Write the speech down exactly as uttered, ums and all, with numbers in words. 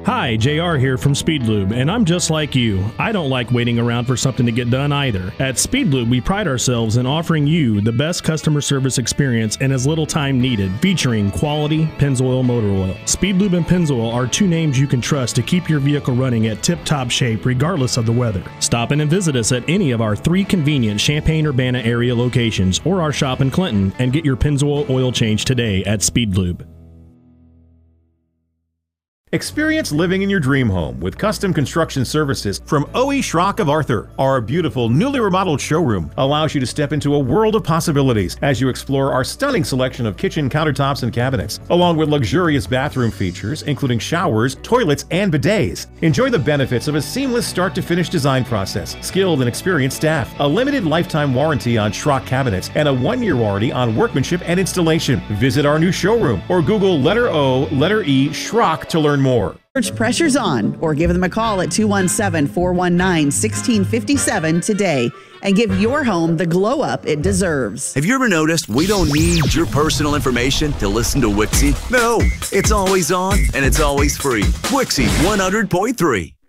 Hi, J R here from Speedlube, and I'm just like you. I don't like waiting around for something to get done either. At Speedlube, we pride ourselves in offering you the best customer service experience in as little time needed, featuring quality Pennzoil motor oil. Speedlube and Pennzoil are two names you can trust to keep your vehicle running at tip-top shape regardless of the weather. Stop in and visit us at any of our three convenient Champaign-Urbana area locations or our shop in Clinton and get your Pennzoil oil change today at Speedlube. Experience living in your dream home with custom construction services from O E Schrock of Arthur. Our beautiful, newly remodeled showroom allows you to step into a world of possibilities as you explore our stunning selection of kitchen countertops and cabinets, along with luxurious bathroom features, including showers, toilets, and bidets. Enjoy the benefits of a seamless start-to-finish design process, skilled and experienced staff, a limited lifetime warranty on Schrock cabinets, and a one-year warranty on workmanship and installation. Visit our new showroom or Google letter O, letter E, Schrock to learn more. Search Pressure's On or give them a call at two one seven, four one nine, one six five seven today and give your home the glow up it deserves. Have you ever noticed we don't need your personal information to listen to Wixie? No, it's always on and it's always free. Wixie one hundred point three.